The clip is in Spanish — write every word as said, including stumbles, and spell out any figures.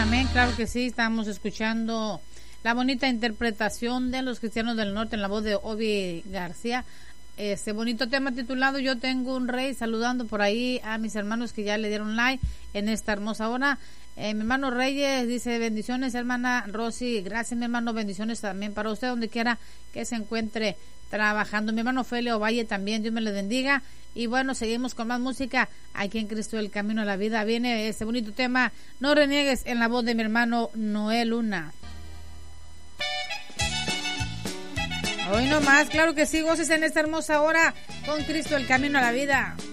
amén, claro que sí. Estamos escuchando la bonita interpretación de los Cristianos del Norte en la voz de Obi García. Este bonito tema titulado Yo tengo un rey, saludando por ahí a mis hermanos que ya le dieron like en esta hermosa hora. Eh, mi hermano Reyes dice bendiciones, hermana Rosy, gracias mi hermano, bendiciones también para usted donde quiera que se encuentre trabajando. Mi hermano Felio Valle también, Dios me le bendiga. Y bueno, seguimos con más música aquí en Cristo el Camino a la Vida. Viene este bonito tema, No reniegues, en la voz de mi hermano Noel Luna. Hoy no más, claro que sí, goces en esta hermosa hora con Cristo el Camino a la Vida.